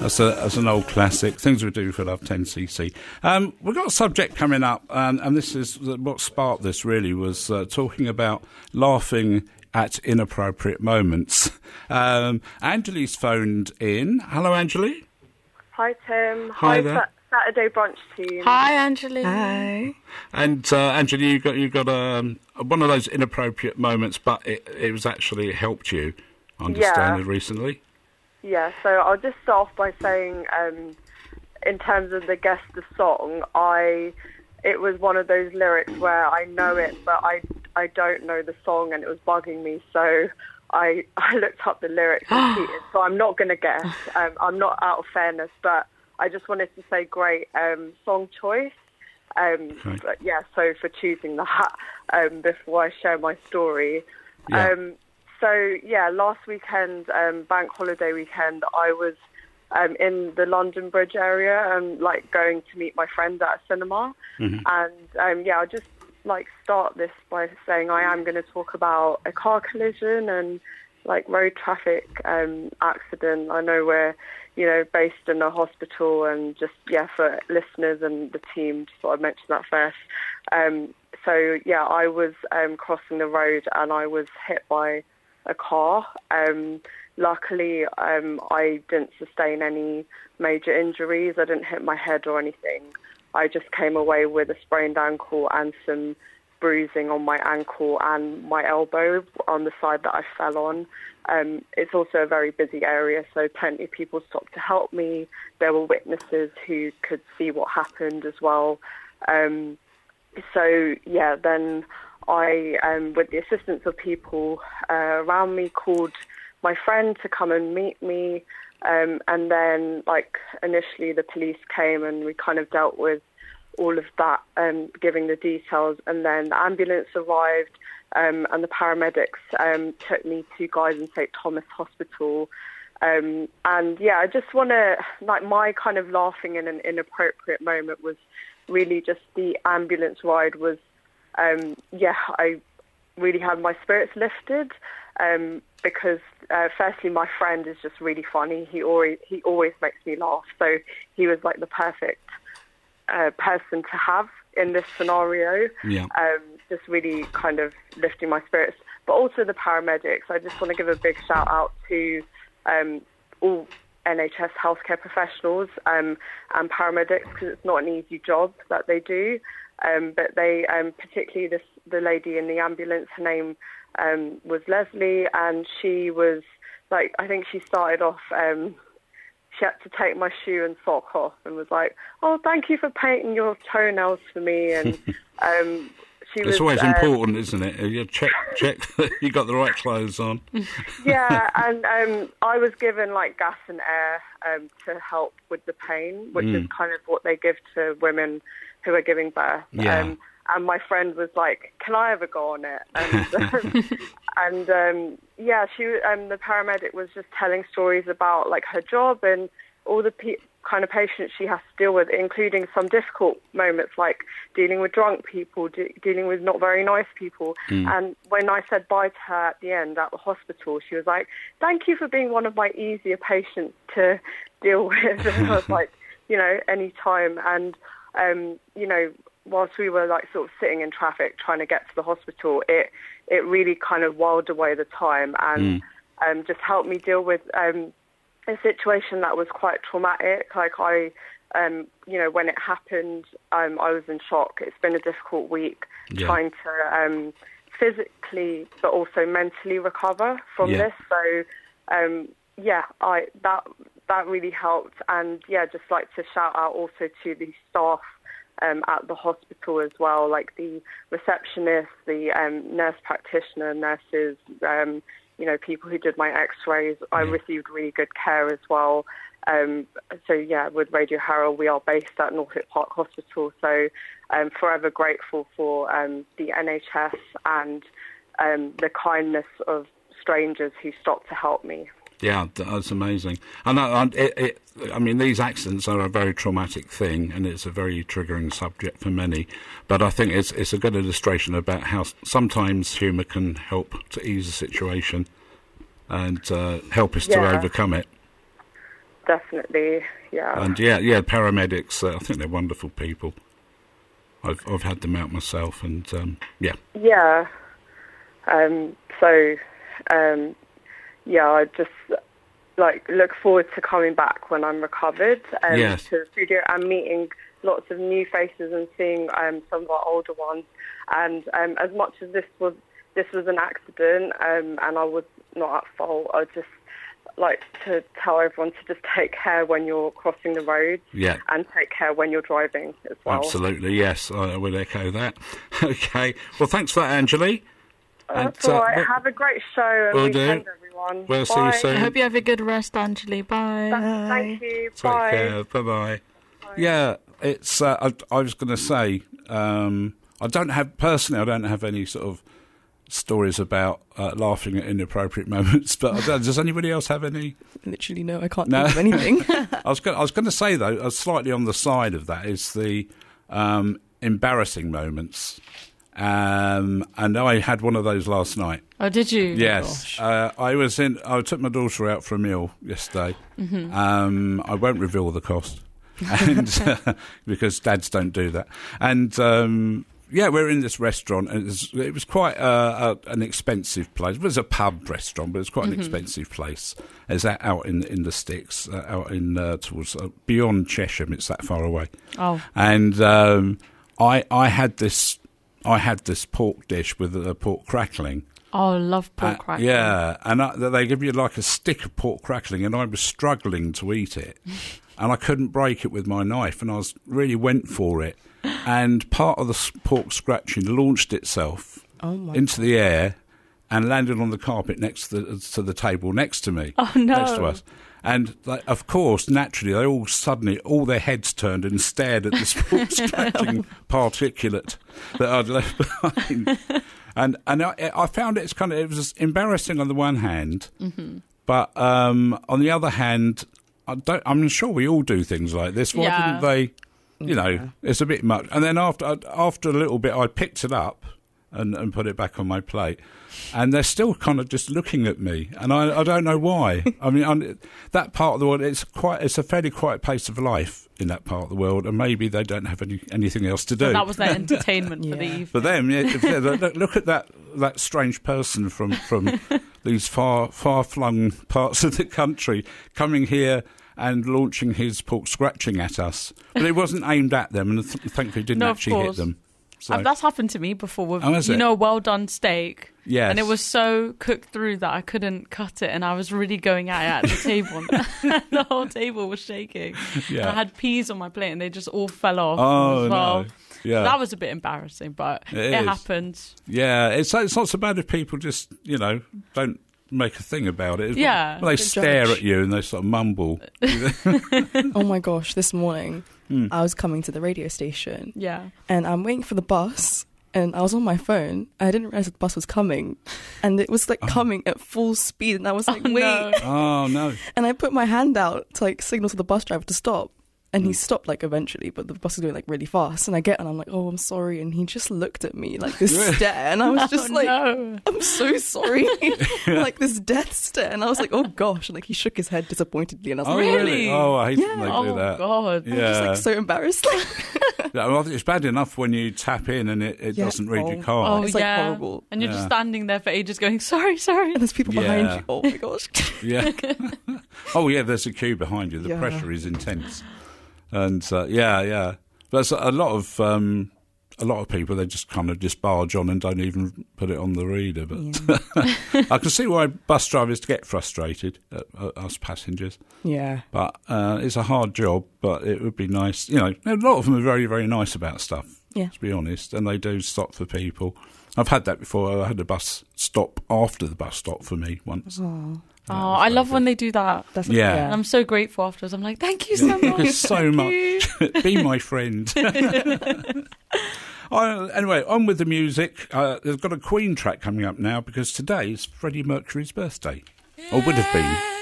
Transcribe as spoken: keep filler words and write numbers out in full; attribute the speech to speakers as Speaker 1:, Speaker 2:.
Speaker 1: That's, a, that's an old classic. Things We Do for Love, ten C C. Um, we've got a subject coming up, um, and this is what sparked this. Really was uh, talking about laughing at inappropriate moments. Um, Angeli's phoned in. Hello, Angeli.
Speaker 2: Hi, Tim.
Speaker 1: Hi,
Speaker 2: Hi
Speaker 1: there.
Speaker 2: Sa- Saturday brunch team.
Speaker 3: Hi, Angeli.
Speaker 4: Hi.
Speaker 1: And uh, Angeli, you got you got um, one of those inappropriate moments, but it, it was actually it helped you. I understand it recently.
Speaker 2: Yeah, so I'll just start off by saying, um, in terms of the Guess the Song, I it was one of those lyrics where I know it, but I, I don't know the song, and it was bugging me, so I, I looked up the lyrics and cheated, so I'm not going to guess. Um, I'm not out of fairness, but I just wanted to say great um, song choice. Um,
Speaker 1: okay.
Speaker 2: But yeah, so for choosing that um, before I share my story.
Speaker 1: Yeah.
Speaker 2: Um, So, yeah, last weekend, um, bank holiday weekend, I was um, in the London Bridge area and, like, going to meet my friend at a cinema.
Speaker 1: Mm-hmm.
Speaker 2: And, um, yeah, I'll just, like, start this by saying I am going to talk about a car collision and, like, road traffic um, accident. I know we're, you know, based in a hospital, and just, yeah, for listeners and the team, just thought I'd mention that first. Um, so, yeah, I was um, crossing the road and I was hit by a car. Um, luckily, um, I didn't sustain any major injuries. I didn't hit my head or anything. I just came away with a sprained ankle and some bruising on my ankle and my elbow on the side that I fell on. Um, it's also a very busy area, so plenty of people stopped to help me. There were witnesses who could see what happened as well. Um, so, yeah, then I, um, with the assistance of people uh, around me, called my friend to come and meet me. Um, and then, like, initially the police came and we kind of dealt with all of that, um, giving the details. And then the ambulance arrived um, and the paramedics um, took me to Guy's and Saint Thomas Hospital. Um, and, yeah, I just want to, like, my kind of laughing in an inappropriate moment was really just the ambulance ride was, Um, yeah, I really had my spirits lifted um, because, uh, firstly, my friend is just really funny. He always he always makes me laugh. So he was like the perfect uh, person to have in this scenario.
Speaker 1: Yeah.
Speaker 2: Um, just really kind of lifting my spirits. But also the paramedics. I just want to give a big shout out to um, all N H S healthcare professionals um, and paramedics, because it's not an easy job that they do. Um, but they, um, particularly this, the lady in the ambulance, her name um, was Leslie, and she was, like, I think she started off, um, she had to take my shoe and sock off and was like, oh, thank you for painting your toenails for me. And um, she
Speaker 1: it's
Speaker 2: was... It's
Speaker 1: always
Speaker 2: um,
Speaker 1: important, isn't it? You check, check that you got the right clothes on.
Speaker 2: Yeah, and um, I was given, like, gas and air um, to help with the pain, which mm. is kind of what they give to women who are giving birth.
Speaker 1: Yeah.
Speaker 2: Um, and my friend was like, can I ever go on it? And, um, and um, yeah, she, um, the paramedic was just telling stories about, like, her job and all the pe- kind of patients she has to deal with, including some difficult moments, like dealing with drunk people, de- dealing with not very nice people. Mm. And when I said bye to her at the end at the hospital, she was like, thank you for being one of my easier patients to deal with. And I was like, you know, any time. And Um, you know, whilst we were like sort of sitting in traffic trying to get to the hospital, it it really kind of whiled away the time and mm. um, just helped me deal with um, a situation that was quite traumatic. Like I, um, you know, when it happened, um, I was in shock. It's been a difficult week yeah. trying to um, physically but also mentally recover from yeah. this. So, um, yeah, I that. That really helped. And, yeah, just like to shout out also to the staff um, at the hospital as well, like the receptionist, the um, nurse practitioner, nurses, um, you know, people who did my x-rays. I yeah. received really good care as well. Um, so, yeah, with Radio Herald, we are based at Norfolk Park Hospital. So I'm forever grateful for um, the N H S and um, the kindness of strangers who stopped to help me.
Speaker 1: Yeah, that's amazing. And uh, it, it, I mean, these accidents are a very traumatic thing, and it's a very triggering subject for many. But I think it's it's a good illustration about how sometimes humour can help to ease a situation and uh, help us
Speaker 2: yeah.
Speaker 1: to overcome it.
Speaker 2: definitely, yeah.
Speaker 1: And yeah, yeah, paramedics. Uh, I think they're wonderful people. I've I've had them out myself, and um, yeah.
Speaker 2: Yeah. Um, so, um, yeah, I just like look forward to coming back when I'm recovered um,
Speaker 1: Yes.
Speaker 2: to the studio and meeting lots of new faces and seeing um, some of our older ones. And um, as much as this was this was an accident um, and I was not at fault, I just like to tell everyone to just take care when you're crossing the roads,
Speaker 1: Yeah.
Speaker 2: and take care when you're driving as well.
Speaker 1: Absolutely, yes, I would echo that. Okay, well, thanks for that, Anjali.
Speaker 2: That's
Speaker 1: And, uh,
Speaker 2: all right.
Speaker 1: we'll-
Speaker 2: Have a great show and
Speaker 1: Will do.
Speaker 2: weekend, everyone.
Speaker 1: We'll see you
Speaker 2: Bye.
Speaker 1: soon.
Speaker 3: I hope you have a good rest, Anjali. Bye.
Speaker 2: Th- Thank you.
Speaker 1: Take
Speaker 2: Bye.
Speaker 1: care. Bye-bye. Yeah, it's. Uh, I, I was going to say, um, I don't have personally. I don't have any sort of stories about uh, laughing at inappropriate moments. But I don't- does anybody else have any?
Speaker 4: Literally, no, I can't
Speaker 1: No.
Speaker 4: think of anything.
Speaker 1: I was. Going, I was going to say though, uh, slightly on the side of that is the um, embarrassing moments. Um, and I had one of those last night.
Speaker 3: Oh, did you?
Speaker 1: Yes, uh, I was in. I took my daughter out for a meal yesterday. Um, I won't reveal the cost, and uh, because dads don't do that. And um, yeah, we're in this restaurant, and it was, it was quite uh, a, an expensive place. It was a pub restaurant, but it's quite an expensive place. It's out- out in in the sticks, uh, out in uh, towards uh, beyond Chesham. It's that far away.
Speaker 3: Oh,
Speaker 1: And um, I I had this I had this pork dish with a pork crackling.
Speaker 3: oh, I love pork
Speaker 1: Uh,
Speaker 3: crackling.
Speaker 1: Yeah, and I, they give you like a stick of pork crackling, and I was struggling to eat it, and I couldn't break it with my knife, and I was really went for it, and part of the s- pork scratching launched itself
Speaker 4: Oh my
Speaker 1: into the air and landed on the carpet next to the, to the table next to me,
Speaker 3: Oh, no.
Speaker 1: next to us. And like, of course, naturally, they all suddenly, all their heads turned and stared at this pork scratching particulate that I'd left behind. And and I, I found it's kind of it was embarrassing on the one hand,
Speaker 3: Mm-hmm.
Speaker 1: but um, on the other hand, I don't. I'm sure we all do things like this. Why
Speaker 3: Yeah.
Speaker 1: didn't they? You know, it's a bit much. And then after after a little bit, I picked it up and, and put it back on my plate, and they're still kind of just looking at me, and I, I don't know why. I mean, I'm, that part of the world, it's quite it's a fairly quiet pace of life in that part of the world, and maybe they don't have any, anything else to do.
Speaker 3: So that was their entertainment for the
Speaker 4: Yeah.
Speaker 3: evening.
Speaker 1: For them, yeah, if they're- look, look at that that strange person from from these far far flung parts of the country coming here and launching his pork scratching at us, but it wasn't aimed at them, and th- thankfully didn't
Speaker 3: No, of
Speaker 1: actually hit
Speaker 3: course.
Speaker 1: them. So
Speaker 3: Uh, That's happened to me before with,
Speaker 1: Oh, has
Speaker 3: you
Speaker 1: it?
Speaker 3: know, a well-done steak.
Speaker 1: yes,
Speaker 3: And it was so cooked through that I couldn't cut it, and I was really going at it at the table. The whole table was shaking.
Speaker 1: yeah.
Speaker 3: And I had peas on my plate, and they just all fell off
Speaker 1: oh
Speaker 3: as well.
Speaker 1: no, yeah,
Speaker 3: That was a bit embarrassing, but
Speaker 1: It
Speaker 3: it,
Speaker 1: is.
Speaker 3: happened.
Speaker 1: yeah. It's it's not so bad if people just you know don't make a thing about it. It's
Speaker 3: Yeah.
Speaker 1: when they
Speaker 4: Don't
Speaker 1: stare
Speaker 4: judge.
Speaker 1: at you and they sort of mumble.
Speaker 4: Oh my gosh, this morning
Speaker 1: Hmm.
Speaker 4: I was coming to the radio station
Speaker 3: Yeah.
Speaker 4: and I'm waiting for the bus and I was on my phone. I didn't realize the bus was coming and it was like coming at full speed and I was like,
Speaker 3: Oh,
Speaker 4: wait.
Speaker 3: no.
Speaker 1: Oh no,
Speaker 4: And I put my hand out to like signal to the bus driver to stop. And
Speaker 1: Hmm.
Speaker 4: he stopped like eventually, but the bus is going like really fast. And I get and I'm like, oh, I'm sorry. And he just looked at me like this stare. And I was just
Speaker 3: Oh,
Speaker 4: like,
Speaker 3: no.
Speaker 4: I'm so sorry. Like this death stare. And I was like, oh gosh. And like he shook his head disappointedly. And I was
Speaker 1: oh
Speaker 4: like,
Speaker 3: Really?
Speaker 1: Oh, I hate
Speaker 4: Yeah.
Speaker 1: when they
Speaker 3: Oh,
Speaker 1: do that.
Speaker 3: God.
Speaker 1: Yeah.
Speaker 4: I'm just like so embarrassed.
Speaker 1: Yeah, well, it's bad enough when you tap in and it, it
Speaker 4: Yeah.
Speaker 1: doesn't read
Speaker 4: Oh.
Speaker 1: your card.
Speaker 3: Oh,
Speaker 4: It's, like,
Speaker 3: yeah.
Speaker 4: horrible.
Speaker 3: And you're
Speaker 1: Yeah.
Speaker 3: just standing there for ages going, sorry, sorry.
Speaker 4: And there's people behind
Speaker 1: Yeah.
Speaker 4: you. Oh my gosh.
Speaker 1: Yeah. Oh, yeah, there's a queue behind you. The
Speaker 4: Yeah.
Speaker 1: pressure is intense. And, uh, yeah, yeah. There's a lot of um, a lot of people, they just kind of just barge on and don't even put it on the reader. But
Speaker 4: Yeah.
Speaker 1: I can see why bus drivers get frustrated, at, at us passengers.
Speaker 4: Yeah.
Speaker 1: But uh, it's a hard job, but it would be nice. You know, a lot of them are very, very nice about stuff,
Speaker 4: Yeah.
Speaker 1: to be honest, and they do stop for people. I've had that before. I had a bus stop after the bus stop for me once.
Speaker 4: Oh,
Speaker 3: Oh,
Speaker 1: That was
Speaker 3: I
Speaker 1: very
Speaker 3: love
Speaker 1: good.
Speaker 3: when they do that.
Speaker 4: that's
Speaker 1: Yeah.
Speaker 3: And I'm so grateful afterwards. I'm like, thank you so much.
Speaker 1: Thank you so
Speaker 3: Thank
Speaker 1: much.
Speaker 3: you.
Speaker 1: Be my friend. Uh, anyway, on with the music. Uh, there's got a Queen track coming up now because today is Freddie Mercury's birthday, or would have been.